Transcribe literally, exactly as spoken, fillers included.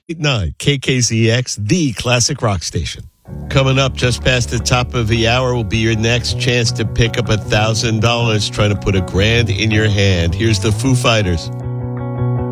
nine K K Z X, the classic rock station. Coming up just past the top of the hour will be your next chance to pick up one thousand dollars, trying to put a grand in your hand. Here's the Foo Fighters.